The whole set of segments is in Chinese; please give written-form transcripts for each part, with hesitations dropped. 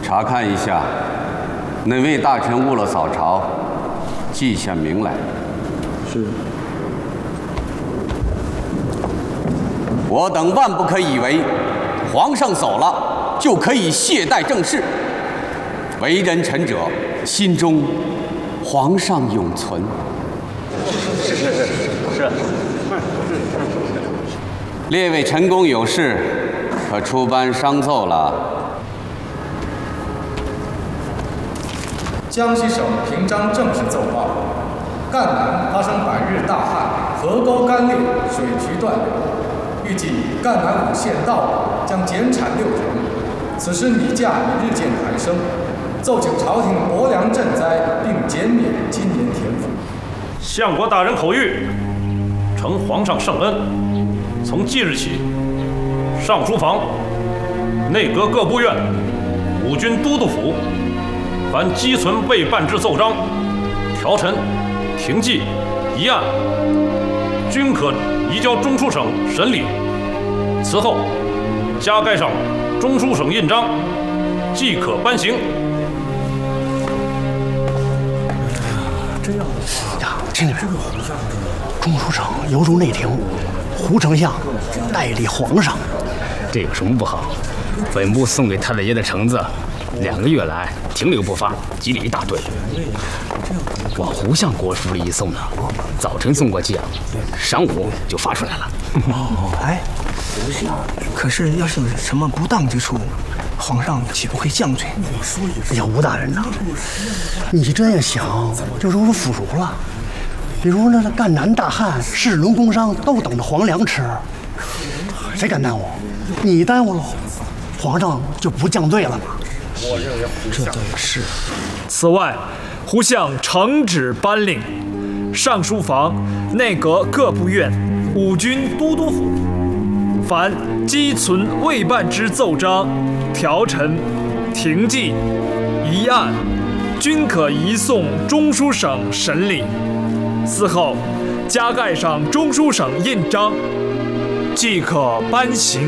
查看一下，哪位大臣误了扫朝，记下名来。 是。 我等万不可以为皇上走了就可以懈怠政事。为人臣者，心中皇上永存。 是。 列位臣工有事，可出班商奏了。 江西省平章正式奏报：赣南发生百日大旱，河沟干裂，水渠断流。预计赣南5县稻谷将减产60%。此时米价已日渐抬升，奏请朝廷拨粮赈灾，并减免今年田赋。 相国大人口谕，承皇上圣恩，从即日起，上书房、内阁各部院、五军都督府，凡积存未办之奏章、条陈、廷记、议案，均可移交中书省审理。此后，加盖上中书省印章，即可颁行。 真要呀，听见没？中书省犹如内廷，胡丞相代理皇上， 这有什么不好？本部送给太太爷的橙子，2个月来停留不发，积了一大堆。往胡相国府里一送呢，早晨送过去啊，晌午就发出来了。 哎，可是要是有什么不当之处，皇上岂不会降罪？哎呀，吴大人呐，你这样想就如腐儒了。比如那赣南大旱，士农工商都等着皇粮吃，谁敢耽误？你耽误了，皇上就不降罪了吗？ 这倒也是。此外，胡相承旨颁令，上书房、内阁各部院、五军都督府，凡积存未办之奏章、条陈、廷记、议案，均可移送中书省审理。此后，加盖上中书省印章，即可颁行。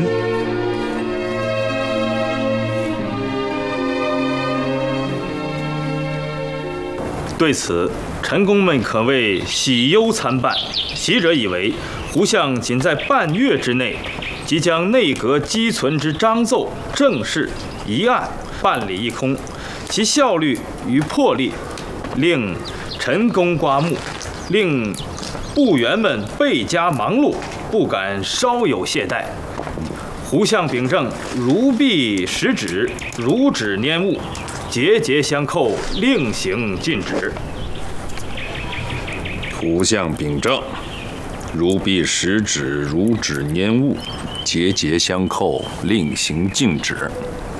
对此，臣工们可谓喜忧参半。喜者以为，胡相仅在半月之内，即将内阁积存之章奏、政事、议案办理一空，其效率与魄力，令臣工刮目，令部员们倍加忙碌，不敢稍有懈怠。胡相秉正，如臂使指，如指拈物，节节相扣，令行禁止。 胡相秉正，如臂使指，如指拈物，节节相扣，令行禁止。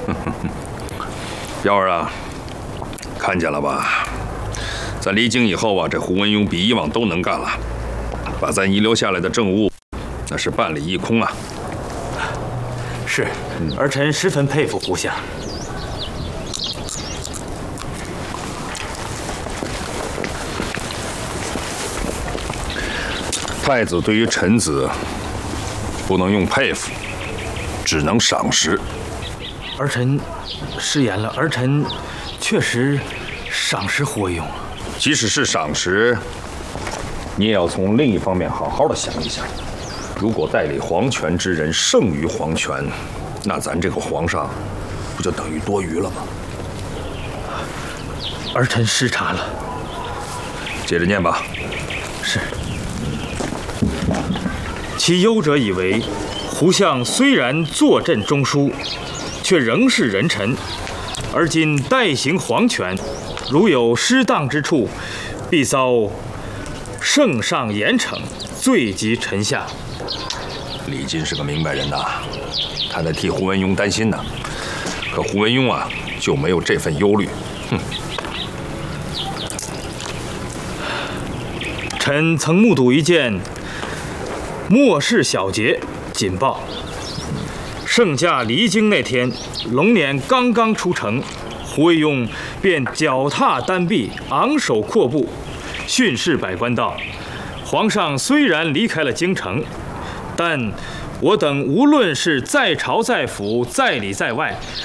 幺儿啊，看见了吧？咱离京以后啊，这胡文庸比以往都能干了，把咱遗留下来的政务，那是办理一空啊。 是，儿臣十分佩服胡相。 太子对于臣子，不能用佩服，只能赏识。 儿臣失言了，儿臣确实赏识胡文庸。 即使是赏识，你也要从另一方面好好的想一想。如果代理皇权之人胜于皇权，那咱这个皇上不就等于多余了吗？ 儿臣失察了。 接着念吧。 是。其忧者以为，胡相虽然坐镇中书，却仍是人臣，而今代行皇权，如有失当之处，必遭圣上严惩，罪及臣下。 李靖是个明白人呐，他在替胡文庸担心呢。可胡文庸啊，就没有这份忧虑。哼！ 臣曾目睹一件末世小节锦报：圣驾离京那天，龙辇刚刚出城，胡惟庸便脚踏单臂，昂首阔步，训示百官道：皇上虽然离开了京城，但我等无论是在朝在府，在里在外，